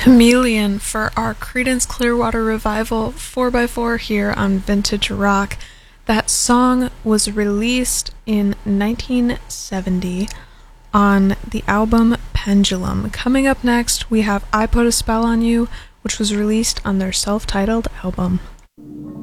Chameleon for our Creedence Clearwater Revival 4x4 here on Vintage Rock. That song was released in 1970 on the album Pendulum. Coming up next, we have I Put a Spell on You, which was released on their self-titled album.